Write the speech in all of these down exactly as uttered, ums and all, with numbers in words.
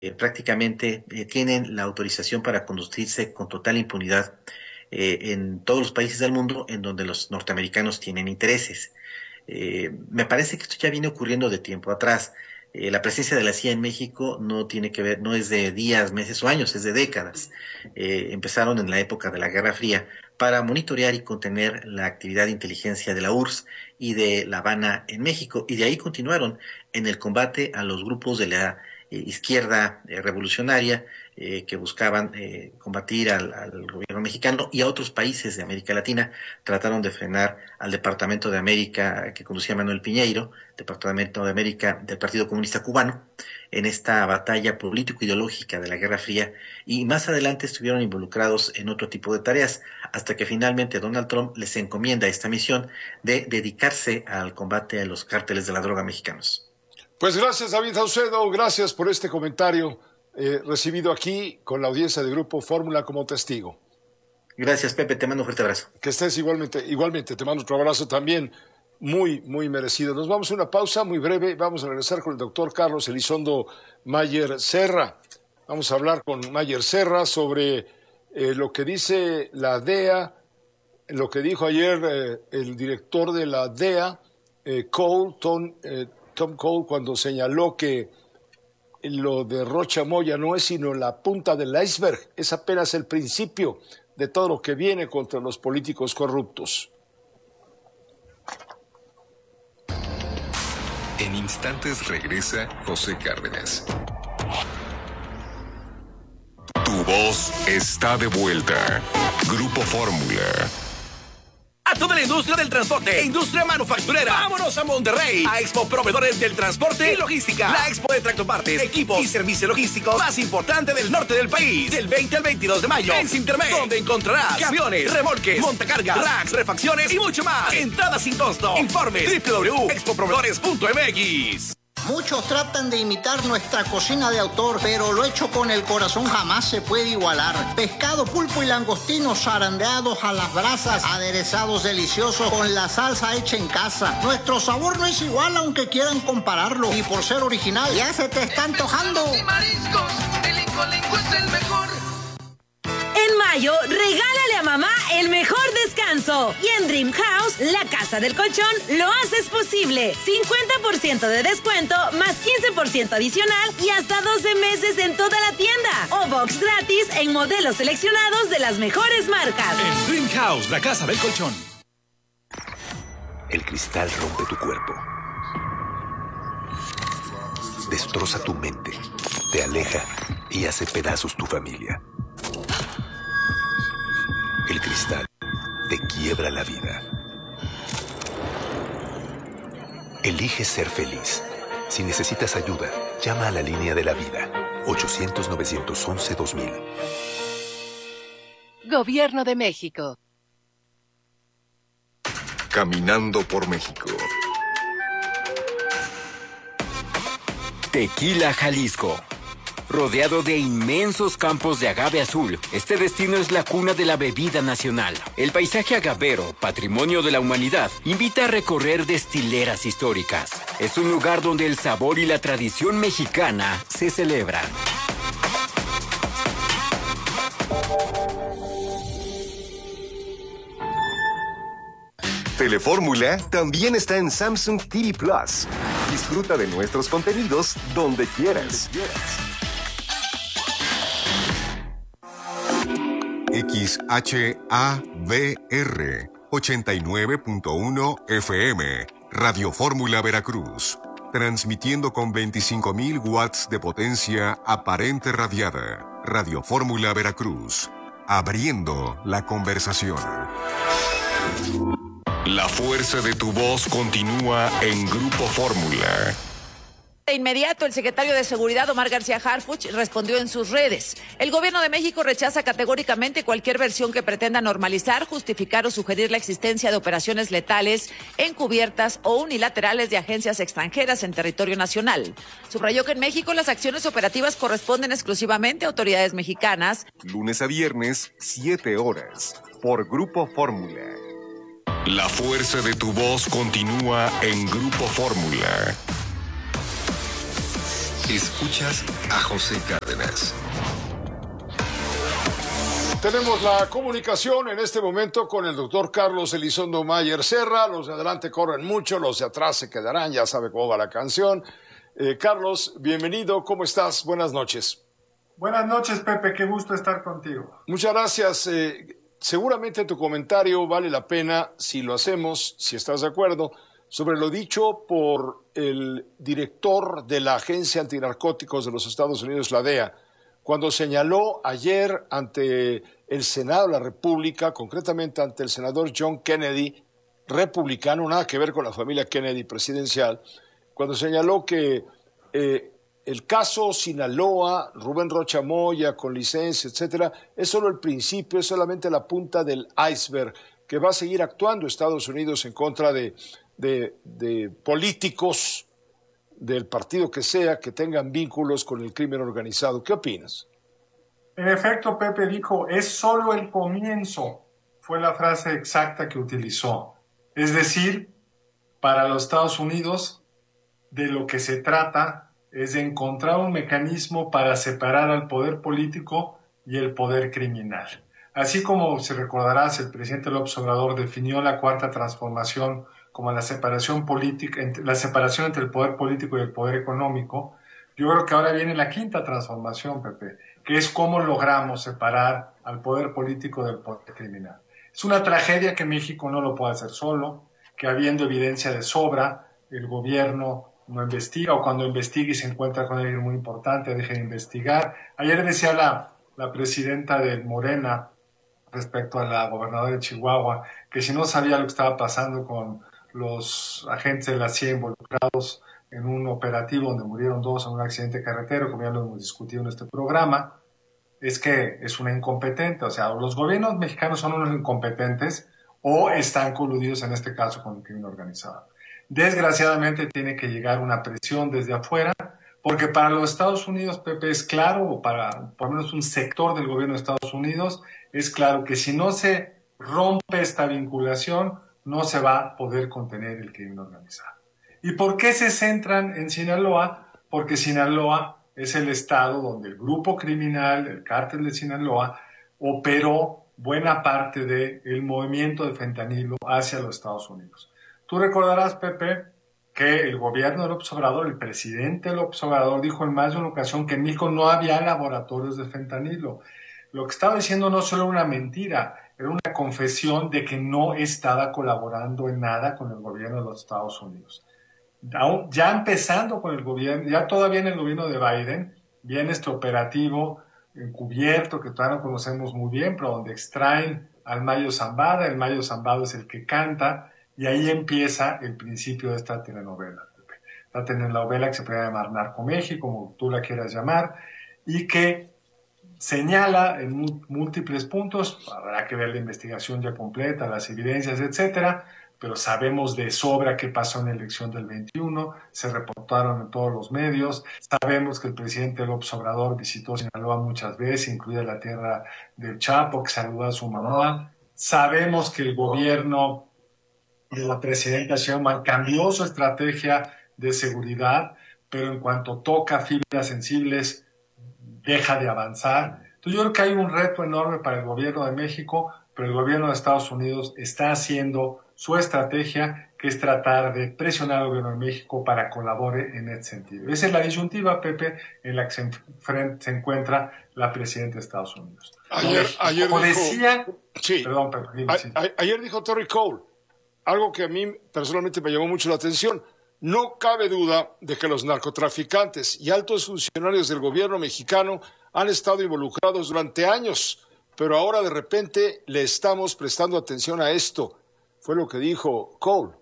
eh, prácticamente eh, tienen la autorización para conducirse con total impunidad eh, en todos los países del mundo en donde los norteamericanos tienen intereses. Eh, me parece que esto ya viene ocurriendo de tiempo atrás. Eh, la presencia de la C I A en México no tiene que ver, no es de días, meses o años, es de décadas. Eh, empezaron en la época de la Guerra Fría para monitorear y contener la actividad de inteligencia de la U R S S y de La Habana en México, y de ahí continuaron en el combate a los grupos de la eh, izquierda eh, revolucionaria eh, que buscaban eh, combatir al, al gobierno mexicano, y a otros países de América Latina. Trataron de frenar al Departamento de América que conducía Manuel Piñeiro, Departamento de América del Partido Comunista Cubano, en esta batalla político-ideológica de la Guerra Fría, y más adelante estuvieron involucrados en otro tipo de tareas, hasta que finalmente Donald Trump les encomienda esta misión de dedicarse al combate a los cárteles de la droga mexicanos. Pues gracias, David Saucedo, gracias por este comentario eh, recibido aquí con la audiencia de Grupo Fórmula como testigo. Gracias, Pepe, te mando un fuerte abrazo. Que estés igualmente, igualmente, te mando otro abrazo también, muy, muy merecido. Nos vamos a una pausa muy breve, vamos a regresar con el doctor Carlos Elizondo Mayer Serra. Vamos a hablar con Mayer Serra sobre eh, lo que dice la D E A, lo que dijo ayer eh, el director de la D E A, eh, Cole, Tom, eh, Tom Cole, cuando señaló que lo de Rocha Moya no es sino la punta del iceberg, es apenas el principio de todo lo que viene contra los políticos corruptos. En instantes regresa José Cárdenas. Tu voz está de vuelta. Grupo Fórmula. A toda la industria del transporte e industria manufacturera, vámonos a Monterrey, a Expo Proveedores del Transporte y Logística. La expo de tractopartes, equipos y servicio logístico más importante del norte del país. Del veinte al veintidós de mayo en Sintermex, donde encontrarás camiones, remolques, montacargas, racks, refacciones y mucho más. Entrada sin costo. Informes doble u doble u doble u punto expo proveedores punto m x. Muchos tratan de imitar nuestra cocina de autor, pero lo hecho con el corazón jamás se puede igualar. Pescado, pulpo y langostinos zarandeados a las brasas, aderezados deliciosos con la salsa hecha en casa. Nuestro sabor no es igual aunque quieran compararlo, y por ser original ya se te está antojando. Y mariscos, el Incolinco es el mejor. En mayo, regálale a mamá el mejor descanso. Y en Dream House, la casa del colchón, lo haces posible. cincuenta por ciento de descuento, más quince por ciento adicional y hasta doce meses en toda la tienda. O box gratis en modelos seleccionados de las mejores marcas. En Dream House, la casa del colchón. El cristal rompe tu cuerpo. Destroza tu mente. Te aleja y hace pedazos tu familia. El cristal te quiebra la vida. Elige ser feliz. Si necesitas ayuda, llama a la línea de la vida. ochocientos, novecientos once, dos mil. Gobierno de México. Caminando por México. Tequila, Jalisco. Rodeado de inmensos campos de agave azul, este destino es la cuna de la bebida nacional. El paisaje agavero, patrimonio de la humanidad, invita a recorrer destileras históricas. Es un lugar donde el sabor y la tradición mexicana se celebran. Telefórmula también está en Samsung T V Plus. Disfruta de nuestros contenidos donde quieras. X H A V R ochenta y nueve punto uno F M, Radio Fórmula Veracruz, transmitiendo con veinticinco mil watts de potencia aparente radiada. Radio Fórmula Veracruz, abriendo la conversación. La fuerza de tu voz continúa en Grupo Fórmula. De inmediato, el secretario de Seguridad, Omar García Harfuch, respondió en sus redes. El gobierno de México rechaza categóricamente cualquier versión que pretenda normalizar, justificar o sugerir la existencia de operaciones letales, encubiertas o unilaterales de agencias extranjeras en territorio nacional. Subrayó que en México las acciones operativas corresponden exclusivamente a autoridades mexicanas. Lunes a viernes, siete horas, por Grupo Fórmula. La fuerza de tu voz continúa en Grupo Fórmula. Escuchas a José Cárdenas. Tenemos la comunicación en este momento con el doctor Carlos Elizondo Mayer Serra. Los de adelante corren mucho, los de atrás se quedarán, ya sabe cómo va la canción. Eh, Carlos, bienvenido, ¿cómo estás? Buenas noches. Buenas noches, Pepe, qué gusto estar contigo. Muchas gracias. Eh, seguramente tu comentario vale la pena si lo hacemos, si estás de acuerdo, sobre lo dicho por el director de la Agencia Antinarcóticos de los Estados Unidos, la D E A, cuando señaló ayer ante el Senado de la República, concretamente ante el senador John Kennedy, republicano, nada que ver con la familia Kennedy presidencial, cuando señaló que eh, el caso Sinaloa, Rubén Rocha Moya, con licencia, etcétera, es solo el principio, es solamente la punta del iceberg, que va a seguir actuando Estados Unidos en contra de, de, de políticos del partido que sea que tengan vínculos con el crimen organizado. ¿Qué opinas? En efecto, Pepe dijo, es solo el comienzo, fue la frase exacta que utilizó. Es decir, para los Estados Unidos, de lo que se trata es de encontrar un mecanismo para separar al poder político y el poder criminal. Así como, si recordarás, el presidente López Obrador definió la cuarta transformación como la separación política, la separación entre el poder político y el poder económico, yo creo que ahora viene la quinta transformación, Pepe, que es cómo logramos separar al poder político del poder criminal. Es una tragedia que México no lo puede hacer solo, que habiendo evidencia de sobra, el gobierno no investiga, o cuando investiga y se encuentra con alguien muy importante, deja de investigar. Ayer decía la, la presidenta de Morena, respecto a la gobernadora de Chihuahua, que si no sabía lo que estaba pasando con los agentes de la C I E involucrados en un operativo donde murieron dos en un accidente carretero, como ya lo hemos discutido en este programa, es que es una incompetente. O sea, los gobiernos mexicanos son unos incompetentes o están coludidos en este caso con el crimen organizado. Desgraciadamente tiene que llegar una presión desde afuera, porque para los Estados Unidos, Pepe, es claro, o para por lo menos un sector del gobierno de Estados Unidos, es claro que si no se rompe esta vinculación, no se va a poder contener el crimen organizado. ¿Y por qué se centran en Sinaloa? Porque Sinaloa es el estado donde el grupo criminal, el cártel de Sinaloa, operó buena parte del movimiento de fentanilo hacia los Estados Unidos. Tú recordarás, Pepe, que el gobierno de López Obrador, el presidente López Obrador, dijo en más de una ocasión que en México no había laboratorios de fentanilo. Lo que estaba diciendo no solo era una mentira, era una confesión de que no estaba colaborando en nada con el gobierno de los Estados Unidos. Ya empezando con el gobierno, ya todavía en el gobierno de Biden, viene este operativo encubierto que todavía no conocemos muy bien, pero donde extraen al Mayo Zambada. El Mayo Zambada es el que canta, y ahí empieza el principio de esta telenovela. La telenovela que se puede llamar Narcoméxico, como tú la quieras llamar, y que señala en múltiples puntos, habrá que ver la investigación ya completa, las evidencias, etcétera, pero sabemos de sobra qué pasó en la elección del veintiuno, se reportaron en todos los medios, sabemos que el presidente López Obrador visitó Sinaloa muchas veces, incluida la tierra del Chapo, que saludó a su mamá, sabemos que el gobierno de la presidenta Sheinbaum cambió su estrategia de seguridad, pero en cuanto toca fibras sensibles, deja de avanzar. Entonces yo creo que hay un reto enorme para el gobierno de México, pero el gobierno de Estados Unidos está haciendo su estrategia, que es tratar de presionar al gobierno de México para que colabore en ese sentido. Esa es la disyuntiva, Pepe, en la que se, se encuentra la presidenta de Estados Unidos. Ayer, ayer Como dijo, decía, sí, perdón, Pepe, dime, a, sí. a, ayer dijo Terry Cole, algo que a mí personalmente me llamó mucho la atención. No cabe duda de que los narcotraficantes y altos funcionarios del gobierno mexicano han estado involucrados durante años, pero ahora de repente le estamos prestando atención a esto. Fue lo que dijo Cole.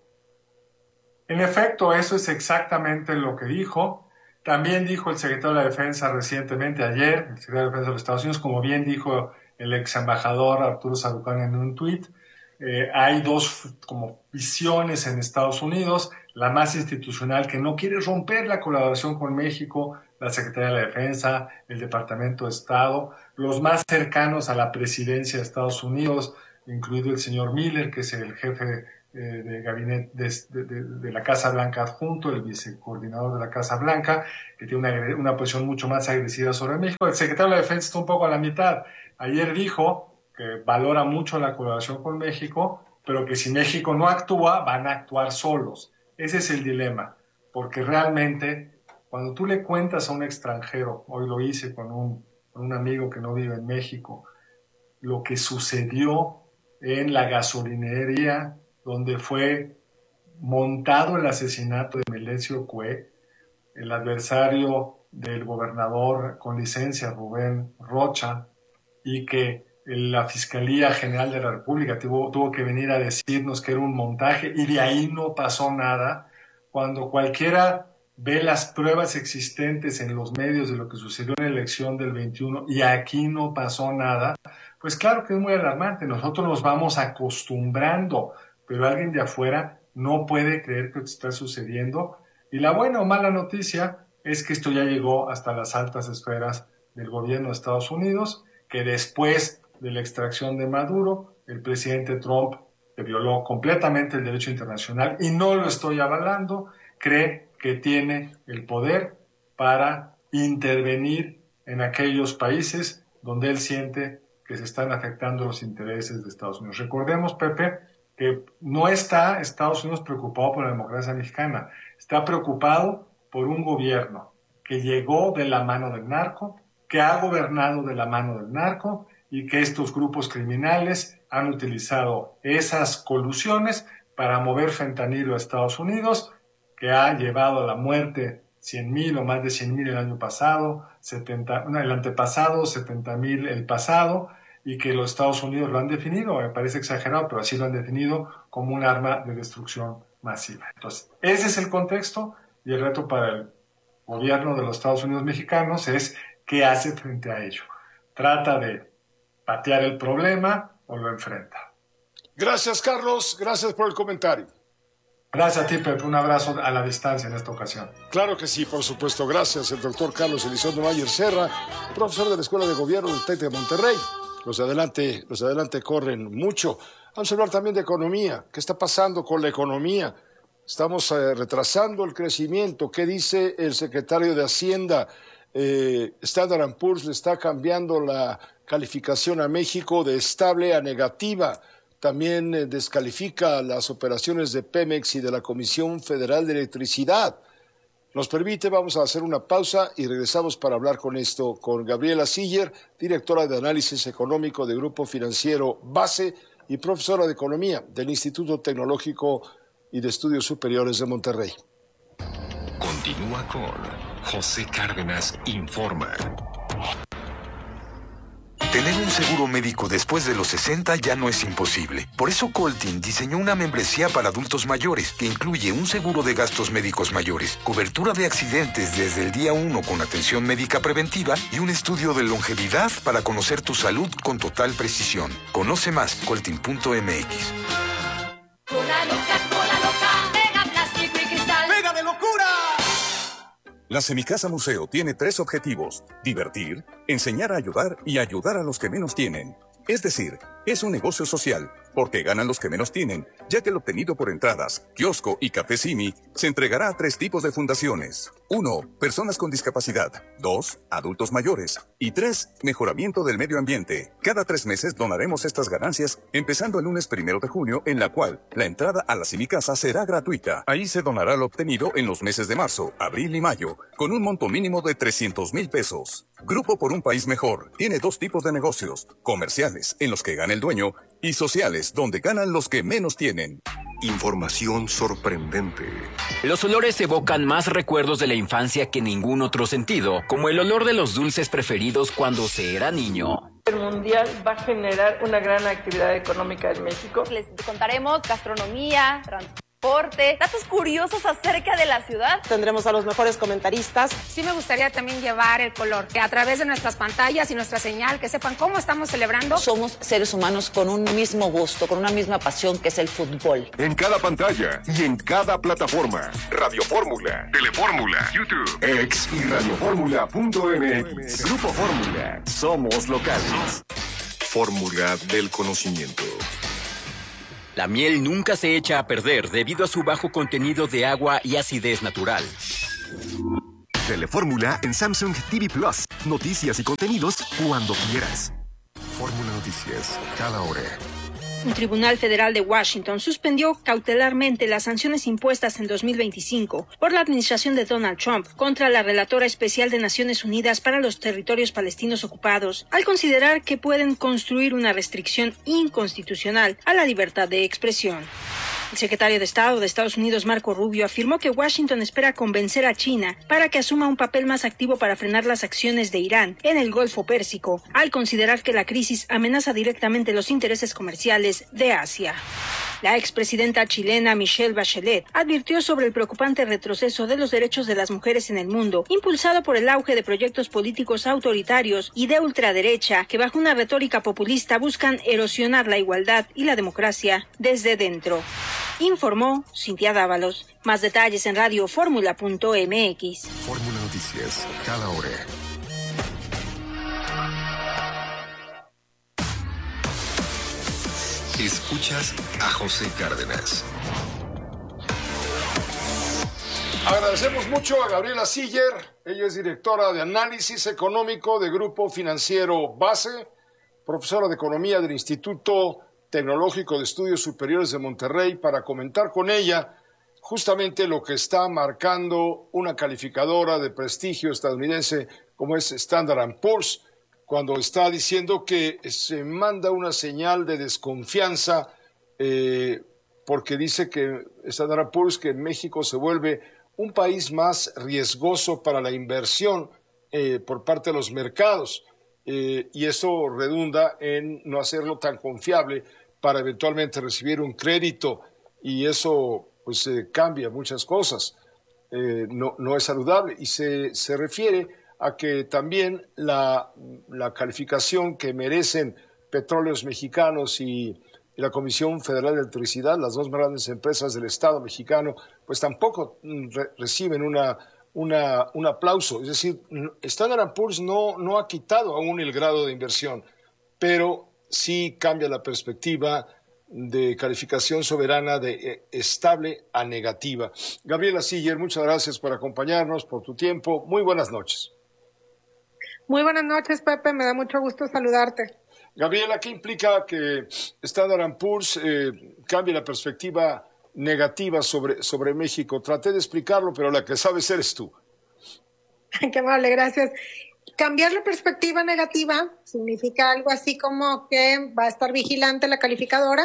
En efecto, eso es exactamente lo que dijo. También dijo el secretario de la Defensa recientemente, ayer, el secretario de Defensa de los Estados Unidos, como bien dijo el ex embajador Arturo Sarucán en un tuit, eh, hay dos como visiones en Estados Unidos, la más institucional, que no quiere romper la colaboración con México, la Secretaría de la Defensa, el Departamento de Estado, los más cercanos a la presidencia de Estados Unidos, incluido el señor Miller, que es el jefe eh, de gabinete de, de, de, de la Casa Blanca adjunto, el vicecoordinador de la Casa Blanca, que tiene una, una posición mucho más agresiva sobre México. El secretario de la Defensa está un poco a la mitad. Ayer dijo que valora mucho la colaboración con México, pero que si México no actúa, van a actuar solos. Ese es el dilema, porque realmente cuando tú le cuentas a un extranjero, hoy lo hice con un, con un amigo que no vive en México, lo que sucedió en la gasolinería donde fue montado el asesinato de Melesio Cue, el adversario del gobernador con licencia, Rubén Rocha, y que la Fiscalía General de la República tuvo, tuvo que venir a decirnos que era un montaje, y de ahí no pasó nada. Cuando cualquiera ve las pruebas existentes en los medios de lo que sucedió en la elección del veintiuno y aquí no pasó nada, pues claro que es muy alarmante. Nosotros nos vamos acostumbrando, pero alguien de afuera no puede creer que esto está sucediendo. Y la buena o mala noticia es que esto ya llegó hasta las altas esferas del gobierno de Estados Unidos, que después de la extracción de Maduro, el presidente Trump, que violó completamente el derecho internacional, y no lo estoy avalando, cree que tiene el poder para intervenir en aquellos países donde él siente que se están afectando los intereses de Estados Unidos. Recordemos, Pepe, que no está Estados Unidos preocupado por la democracia mexicana, está preocupado por un gobierno que llegó de la mano del narco, que ha gobernado de la mano del narco, y que estos grupos criminales han utilizado esas colusiones para mover fentanilo a Estados Unidos, que ha llevado a la muerte cien mil o más de cien mil el año pasado, setenta, no, el antepasado, setenta mil el pasado, y que los Estados Unidos lo han definido, me parece exagerado, pero así lo han definido, como un arma de destrucción masiva. Entonces, ese es el contexto, y el reto para el gobierno de los Estados Unidos mexicanos es qué hace frente a ello. Trata de patear el problema o lo enfrenta. Gracias, Carlos. Gracias por el comentario. Gracias a ti, Pepe. Un abrazo a la distancia en esta ocasión. Claro que sí, por supuesto. Gracias, el doctor Carlos Elizondo Mayer Serra, profesor de la Escuela de Gobierno del TEC de Monterrey. Los de adelante, los de adelante corren mucho. Vamos a hablar también de economía. ¿Qué está pasando con la economía? Estamos eh, retrasando el crecimiento. ¿Qué dice el secretario de Hacienda? Eh, Standard and Poor's le está cambiando la calificación a México de estable a negativa. También eh, descalifica las operaciones de Pemex y de la Comisión Federal de Electricidad. Nos permite, vamos a hacer una pausa y regresamos para hablar con esto con Gabriela Siller, directora de Análisis Económico de Grupo Financiero Base y profesora de Economía del Instituto Tecnológico y de Estudios Superiores de Monterrey. Continúa con José Cárdenas Informa. Tener un seguro médico después de los sesenta ya no es imposible. Por eso Coltin diseñó una membresía para adultos mayores que incluye un seguro de gastos médicos mayores, cobertura de accidentes desde el día uno con atención médica preventiva y un estudio de longevidad para conocer tu salud con total precisión. Conoce más, coltin punto m x. Cola loca, cola loca, pega plástico y cristal. ¡Pega de locura! La Semicasa Museo tiene tres objetivos: divertir, enseñar a ayudar y ayudar a los que menos tienen. Es decir, es un negocio social, porque ganan los que menos tienen, ya que el obtenido por entradas, kiosco y café Simi se entregará a tres tipos de fundaciones. Uno, personas con discapacidad. Dos, adultos mayores. Y tres, mejoramiento del medio ambiente. Cada tres meses donaremos estas ganancias, empezando el lunes primero de junio, en la cual la entrada a la Semicasa será gratuita. Ahí se donará lo obtenido en los meses de marzo, abril y mayo, con un monto mínimo de trescientos mil pesos. Grupo por un País Mejor tiene dos tipos de negocios: comerciales, en los que gana el dueño, y sociales, donde ganan los que menos tienen. Información sorprendente. Los olores evocan más recuerdos de la infancia que ningún otro sentido, como el olor de los dulces preferidos cuando se era niño. El Mundial va a generar una gran actividad económica en México. Les contaremos gastronomía, transporte, datos curiosos acerca de la ciudad. Tendremos a los mejores comentaristas. Sí me gustaría también llevar el color, que a través de nuestras pantallas y nuestra señal, que sepan cómo estamos celebrando. Somos seres humanos con un mismo gusto, con una misma pasión, que es el fútbol. En cada pantalla y en cada plataforma. Radio Fórmula, Telefórmula, YouTube, X y radioformula punto m x. Grupo Fórmula. Somos locales. Fórmula del conocimiento. La miel nunca se echa a perder debido a su bajo contenido de agua y acidez natural. Telefórmula en Samsung T V Plus. Noticias y contenidos cuando quieras. Fórmula Noticias, cada hora. Un tribunal federal de Washington suspendió cautelarmente las sanciones impuestas en dos mil veinticinco por la administración de Donald Trump contra la relatora especial de Naciones Unidas para los territorios palestinos ocupados, al considerar que pueden construir una restricción inconstitucional a la libertad de expresión. El secretario de Estado de Estados Unidos, Marco Rubio, afirmó que Washington espera convencer a China para que asuma un papel más activo para frenar las acciones de Irán en el Golfo Pérsico, al considerar que la crisis amenaza directamente los intereses comerciales de Asia. La expresidenta chilena Michelle Bachelet advirtió sobre el preocupante retroceso de los derechos de las mujeres en el mundo, impulsado por el auge de proyectos políticos autoritarios y de ultraderecha que bajo una retórica populista buscan erosionar la igualdad y la democracia desde dentro. Informó Cintia Dávalos. Más detalles en radio fórmula punto m x. Fórmula Noticias, cada hora. Escuchas a José Cárdenas. Agradecemos mucho a Gabriela Siller. Ella es directora de Análisis Económico de Grupo Financiero Base, profesora de Economía del Instituto Tecnológico de Estudios Superiores de Monterrey, para comentar con ella justamente lo que está marcando una calificadora de prestigio estadounidense como es Standard and Poor's, cuando está diciendo que se manda una señal de desconfianza eh, porque dice que Standard and Poor's que en México se vuelve un país más riesgoso para la inversión eh, por parte de los mercados eh, y eso redunda en no hacerlo tan confiable para eventualmente recibir un crédito y eso pues eh, cambia muchas cosas, eh, no, no es saludable y se, se refiere a que también la, la calificación que merecen Petróleos Mexicanos y, y la Comisión Federal de Electricidad, las dos más grandes empresas del Estado mexicano, pues tampoco re, reciben una, una, un aplauso. Es decir, Standard and Poor's no, no ha quitado aún el grado de inversión, pero sí cambia la perspectiva de calificación soberana de eh, estable a negativa. Gabriela Siller, muchas gracias por acompañarnos, por tu tiempo. Muy buenas noches. Muy buenas noches, Pepe. Me da mucho gusto saludarte. Gabriela, ¿qué implica que Standard and Poor's eh, cambie la perspectiva negativa sobre, sobre México? Traté de explicarlo, pero la que sabes eres tú. Qué amable, gracias. Cambiar la perspectiva negativa significa algo así como que va a estar vigilante la calificadora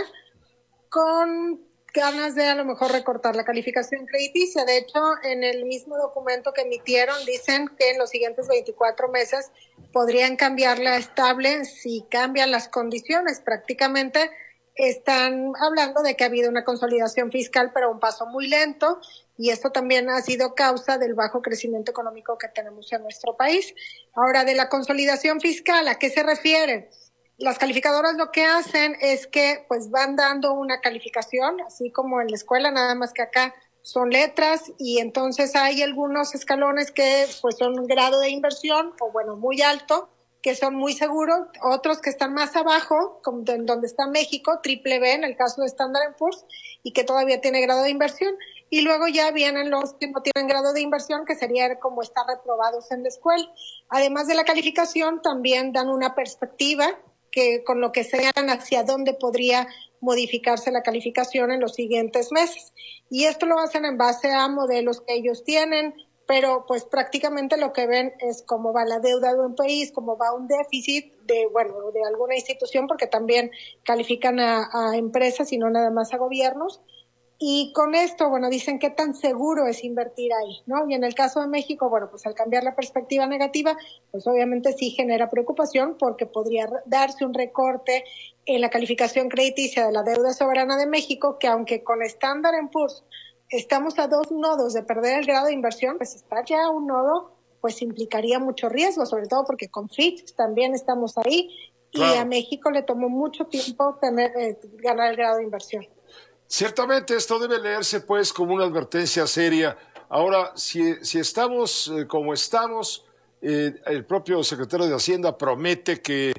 con ganas de a lo mejor recortar la calificación crediticia. De hecho, en el mismo documento que emitieron dicen que en los siguientes veinticuatro meses podrían cambiarla a estable si cambian las condiciones. Prácticamente están hablando de que ha habido una consolidación fiscal, pero a un paso muy lento, y esto también ha sido causa del bajo crecimiento económico que tenemos en nuestro país. Ahora, de la consolidación fiscal, ¿a qué se refiere? Las calificadoras lo que hacen es que pues van dando una calificación, así como en la escuela, nada más que acá son letras, y entonces hay algunos escalones que pues son un grado de inversión, o bueno, muy alto, que son muy seguros, otros que están más abajo, como en donde está México, triple B en el caso de Standard and Poor's, y que todavía tiene grado de inversión, y luego ya vienen los que no tienen grado de inversión, que sería como estar reprobados en la escuela. Además de la calificación, también dan una perspectiva que con lo que señalan hacia dónde podría modificarse la calificación en los siguientes meses. Y esto lo hacen en base a modelos que ellos tienen, pero pues prácticamente lo que ven es cómo va la deuda de un país, cómo va un déficit de, bueno, de alguna institución, porque también califican a, a empresas y no nada más a gobiernos. Y con esto, bueno, dicen qué tan seguro es invertir ahí, ¿no? Y en el caso de México, bueno, pues al cambiar la perspectiva negativa, pues obviamente sí genera preocupación porque podría darse un recorte en la calificación crediticia de la deuda soberana de México, que aunque con Standard and Poor's estamos a dos nodos de perder el grado de inversión, pues estar ya a un nodo, pues implicaría mucho riesgo, sobre todo porque con Fitch también estamos ahí, claro. Y a México le tomó mucho tiempo tener eh, ganar el grado de inversión. Ciertamente esto debe leerse pues como una advertencia seria. Ahora, si, si estamos eh, como estamos, eh, el propio secretario de Hacienda promete que,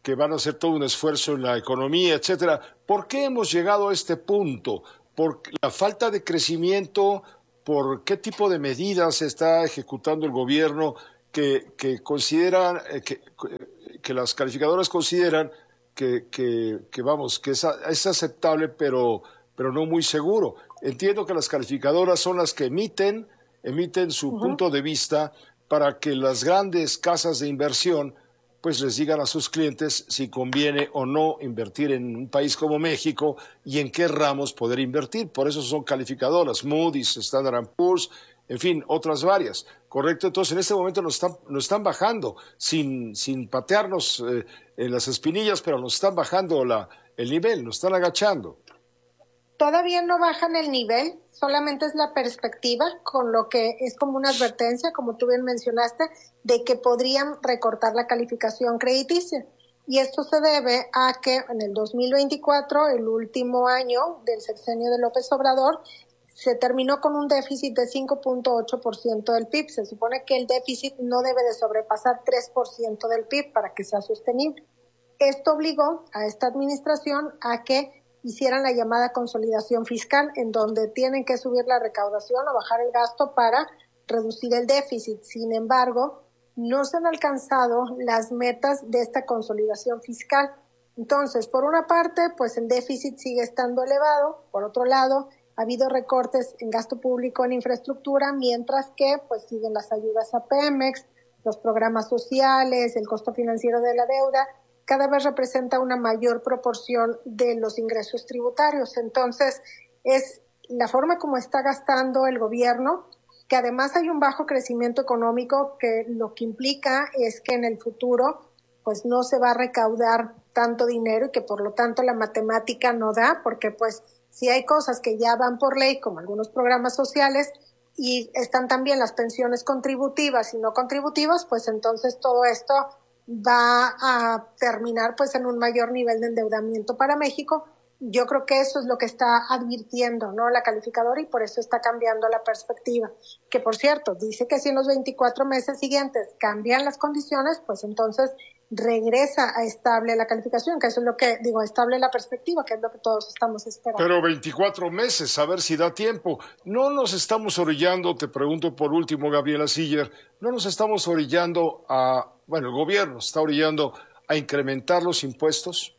que van a hacer todo un esfuerzo en la economía, etcétera. ¿Por qué hemos llegado a este punto? ¿Por la falta de crecimiento? ¿Por qué tipo de medidas está ejecutando el gobierno que, que consideran, que, que las calificadoras consideran que, que, que vamos, que es, es aceptable, pero, pero no muy seguro? Entiendo que las calificadoras son las que emiten, emiten su uh-huh. punto de vista para que las grandes casas de inversión pues les digan a sus clientes si conviene o no invertir en un país como México y en qué ramos poder invertir. Por eso son calificadoras, Moody's, Standard and Poor's, en fin, otras varias. ¿Correcto? Entonces, en este momento nos están, nos están bajando, sin, sin patearnos eh, en las espinillas, pero nos están bajando la, el nivel, nos están agachando. Todavía no bajan el nivel, solamente es la perspectiva, con lo que es como una advertencia, como tú bien mencionaste, de que podrían recortar la calificación crediticia. Y esto se debe a que en el dos mil veinticuatro, el último año del sexenio de López Obrador, se terminó con un déficit de cinco punto ocho por ciento del P I B. Se supone que el déficit no debe de sobrepasar tres por ciento del P I B para que sea sostenible. Esto obligó a esta administración a que hicieran la llamada consolidación fiscal, en donde tienen que subir la recaudación o bajar el gasto para reducir el déficit. Sin embargo, no se han alcanzado las metas de esta consolidación fiscal. Entonces, por una parte, pues el déficit sigue estando elevado. Por otro lado, ha habido recortes en gasto público en infraestructura, mientras que pues siguen las ayudas a Pemex, los programas sociales, el costo financiero de la deuda, cada vez representa una mayor proporción de los ingresos tributarios. Entonces, es la forma como está gastando el gobierno, que además hay un bajo crecimiento económico, que lo que implica es que en el futuro pues no se va a recaudar tanto dinero y que por lo tanto la matemática no da, porque pues si hay cosas que ya van por ley, como algunos programas sociales, y están también las pensiones contributivas y no contributivas, pues entonces todo esto va a terminar pues en un mayor nivel de endeudamiento para México. Yo creo que eso es lo que está advirtiendo, ¿no?, la calificadora, y por eso está cambiando la perspectiva. Que por cierto, dice que si en los veinticuatro meses siguientes cambian las condiciones, pues entonces regresa a estable la calificación, que eso es lo que, digo, estable la perspectiva, que es lo que todos estamos esperando. Pero veinticuatro meses, a ver si da tiempo. No nos estamos orillando, te pregunto por último, Gabriela Siller, no nos estamos orillando a, bueno, el gobierno está orillando a incrementar los impuestos.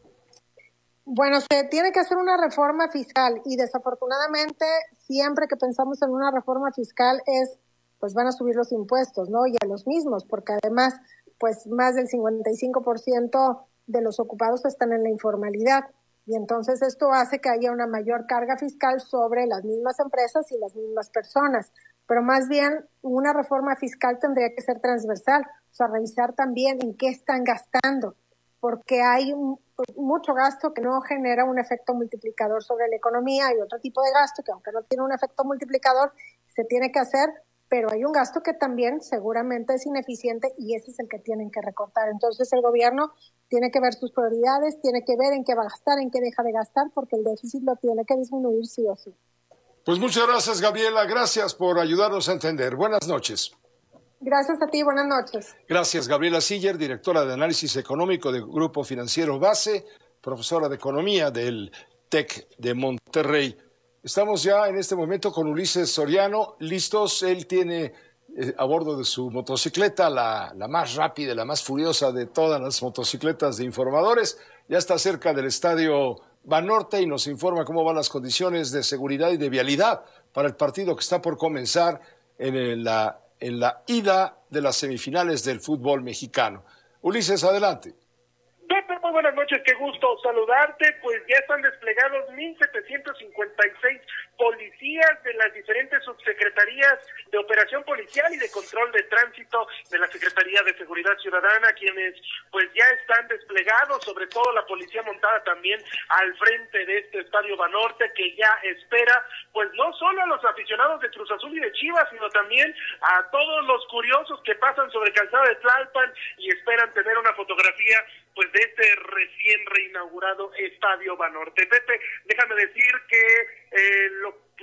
Bueno, se tiene que hacer una reforma fiscal y desafortunadamente siempre que pensamos en una reforma fiscal es, pues van a subir los impuestos, ¿no? Y a los mismos, porque además, pues más del cincuenta y cinco por ciento de los ocupados están en la informalidad. Y entonces esto hace que haya una mayor carga fiscal sobre las mismas empresas y las mismas personas. Pero más bien, una reforma fiscal tendría que ser transversal, o sea, revisar también en qué están gastando, porque hay un, mucho gasto que no genera un efecto multiplicador sobre la economía, y otro tipo de gasto que aunque no tiene un efecto multiplicador, se tiene que hacer, pero hay un gasto que también seguramente es ineficiente y ese es el que tienen que recortar. Entonces el gobierno tiene que ver sus prioridades, tiene que ver en qué va a gastar, en qué deja de gastar, porque el déficit lo tiene que disminuir sí o sí. Pues muchas gracias, Gabriela, gracias por ayudarnos a entender. Buenas noches. Gracias a ti, buenas noches. Gracias, Gabriela Siller, directora de Análisis Económico del Grupo Financiero Base, profesora de Economía del TEC de Monterrey. Estamos ya en este momento con Ulises Soriano, listos. Él tiene eh, a bordo de su motocicleta, la, la más rápida, la más furiosa de todas las motocicletas de informadores. Ya está cerca del Estadio Banorte y nos informa cómo van las condiciones de seguridad y de vialidad para el partido que está por comenzar en el, la en la ida de las semifinales del fútbol mexicano. Ulises, adelante. Pepe, muy buenas noches, qué gusto saludarte. Pues ya están desplegados mil setecientos cincuenta y seis policías de las diferentes subsecretarías de operación policial y de control de tránsito de la Secretaría de Seguridad Ciudadana, quienes pues ya están desplegados, sobre todo la policía montada también al frente de este Estadio Banorte, que ya espera pues no solo a los aficionados de Cruz Azul y de Chivas, sino también a todos los curiosos que pasan sobre Calzada de Tlalpan y esperan tener una fotografía pues de este recién reinaugurado Estadio Banorte. Pepe, déjame decir que eh, lo, la circulación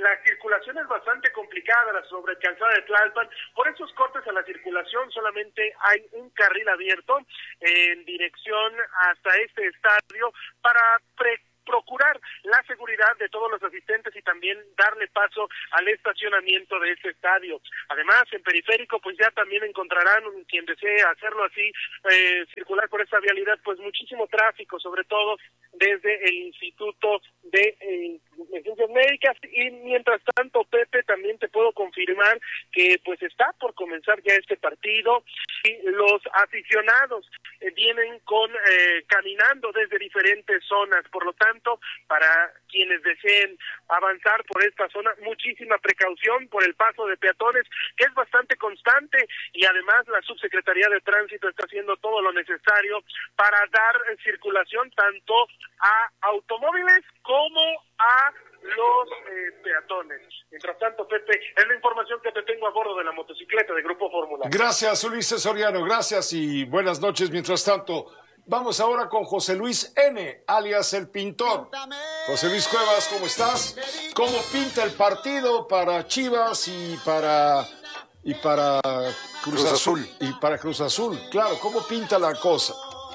circulación es bastante complicada, la sobrecalzada de Tlalpan. Por esos cortes a la circulación solamente hay un carril abierto en dirección hasta este estadio para pre procurar la seguridad de todos los asistentes y también darle paso al estacionamiento de este estadio. Además, en Periférico, pues ya también encontrarán, quien desee hacerlo así, eh, circular por esta vialidad, pues muchísimo tráfico, sobre todo desde el Instituto de eh, Ciencias Médicas. Y mientras tanto, Pepe, también te puedo confirmar que pues está por comenzar ya este partido y los aficionados eh, vienen con eh, caminando desde diferentes zonas. Por lo tanto, para quienes deseen avanzar por esta zona, muchísima precaución por el paso de peatones, que es bastante constante, y además la Subsecretaría de Tránsito está haciendo todo lo necesario para dar circulación tanto a automóviles como a los eh, peatones. Mientras tanto, Pepe, es la información que te tengo a bordo de la motocicleta de Grupo Fórmula. Gracias, Ulises Soriano, gracias y buenas noches. Mientras tanto, vamos ahora con José Luis N., alias El Pintor. José Luis Cuevas, ¿cómo estás? ¿Cómo pinta el partido para Chivas y para y para Cruz, Cruz Azul? Azul? Y para Cruz Azul, claro, ¿cómo pinta la cosa?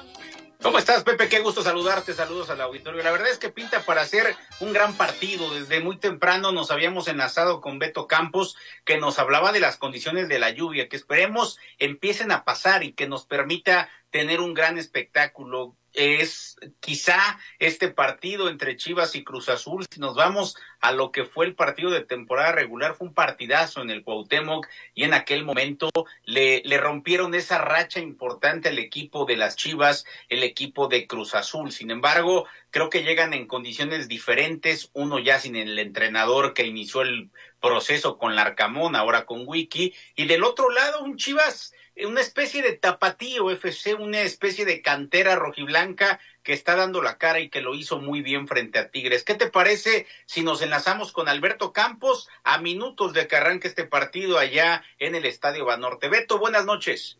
¿Cómo estás, Pepe? Qué gusto saludarte, saludos al auditorio. La verdad es que pinta para hacer un gran partido. Desde muy temprano nos habíamos enlazado con Beto Campos, que nos hablaba de las condiciones de la lluvia, que esperemos empiecen a pasar y que nos permita tener un gran espectáculo. Es quizá este partido entre Chivas y Cruz Azul, si nos vamos a lo que fue el partido de temporada regular, fue un partidazo en el Cuauhtémoc y en aquel momento le, le rompieron esa racha importante al equipo de las Chivas, el equipo de Cruz Azul. Sin embargo, creo que llegan en condiciones diferentes, uno ya sin el entrenador que inició el proceso con Larcamón, ahora con Wiki, y del otro lado un Chivas, una especie de tapatío F C, una especie de cantera rojiblanca que está dando la cara y que lo hizo muy bien frente a Tigres. ¿Qué te parece si nos enlazamos con Alberto Campos a minutos de que arranque este partido allá en el Estadio Banorte? Beto, buenas noches.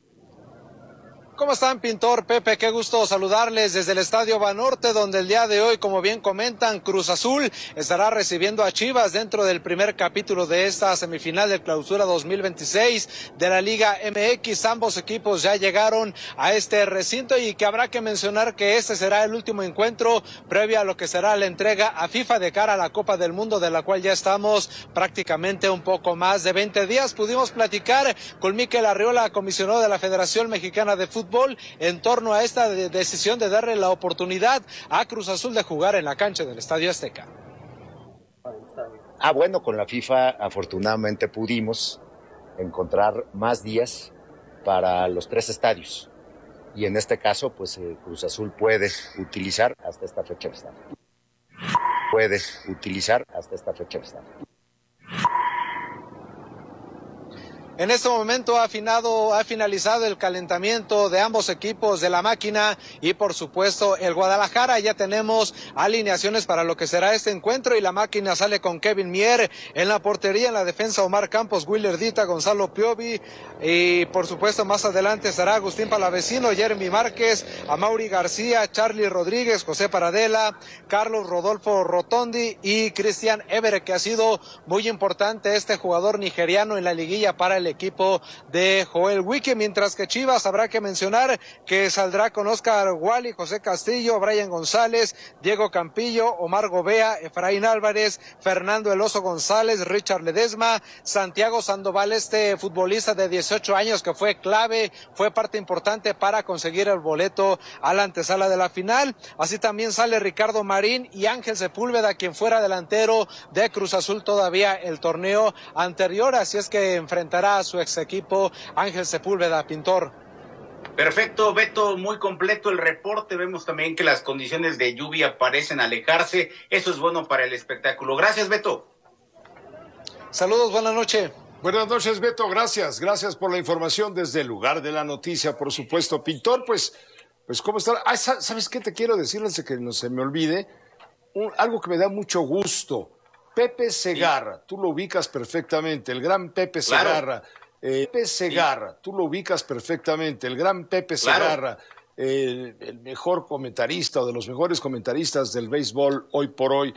¿Cómo están, Pintor, Pepe? Qué gusto saludarles desde el Estadio Banorte, donde el día de hoy, como bien comentan, Cruz Azul estará recibiendo a Chivas dentro del primer capítulo de esta semifinal de Clausura dos mil veintiséis de la Liga M X. Ambos equipos ya llegaron a este recinto y que habrá que mencionar que este será el último encuentro previo a lo que será la entrega a FIFA de cara a la Copa del Mundo, de la cual ya estamos prácticamente un poco más de veinte días. Pudimos platicar con Mikel Arriola, comisionado de la Federación Mexicana de Fútbol, en torno a esta de decisión de darle la oportunidad a Cruz Azul de jugar en la cancha del Estadio Azteca. Ah, bueno, con la FIFA afortunadamente pudimos encontrar más días para los tres estadios y en este caso pues eh, Cruz Azul puede utilizar hasta esta fecha de estadio. Puede utilizar hasta esta fecha de estadio. En este momento ha, afinado, ha finalizado el calentamiento de ambos equipos de la máquina y por supuesto el Guadalajara. Ya tenemos alineaciones para lo que será este encuentro y la máquina sale con Kevin Mier en la portería, en la defensa Omar Campos, Willer Dita, Gonzalo Piovi y por supuesto más adelante estará Agustín Palavecino, Jeremy Márquez, Amaury García, Charlie Rodríguez, José Paradela, Carlos Rodolfo Rotondi y Cristian Evere, que ha sido muy importante este jugador nigeriano en la liguilla para el equipo de Joel Wiki, mientras que Chivas habrá que mencionar que saldrá con Oscar Wally, José Castillo, Brian González, Diego Campillo, Omar Gobea, Efraín Álvarez, Fernando El Oso González, Richard Ledesma, Santiago Sandoval, este futbolista de dieciocho años que fue clave, fue parte importante para conseguir el boleto a la antesala de la final. Así también sale Ricardo Marín y Ángel Sepúlveda, quien fuera delantero de Cruz Azul todavía el torneo anterior, así es que enfrentará a su ex equipo Ángel Sepúlveda, Pintor. Perfecto, Beto, muy completo el reporte. Vemos también que las condiciones de lluvia parecen alejarse. Eso es bueno para el espectáculo. Gracias, Beto. Saludos, buenas noches. Buenas noches, Beto, gracias. Gracias por la información desde el lugar de la noticia, por supuesto. Pintor, pues, pues ¿cómo está? Ah, ¿sabes qué te quiero decir? Antes de que no se me olvide, Un, algo que me da mucho gusto. Pepe Segarra, sí. Tú lo ubicas perfectamente, el gran Pepe Segarra. Claro. Eh, Pepe Segarra, sí. Tú lo ubicas perfectamente, el gran Pepe claro. Segarra, eh, el mejor comentarista o de los mejores comentaristas del béisbol hoy por hoy.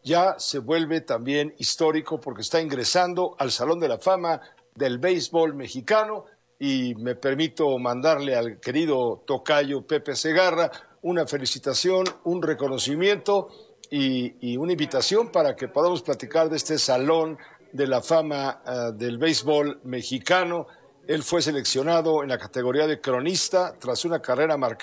ya se vuelve también histórico porque está ingresando al Salón de la Fama del béisbol mexicano, y me permito mandarle al querido tocayo Pepe Segarra una felicitación, un reconocimiento y, y una invitación para que podamos platicar de este Salón de la Fama uh, del béisbol mexicano. Él fue seleccionado en la categoría de cronista tras una carrera marcada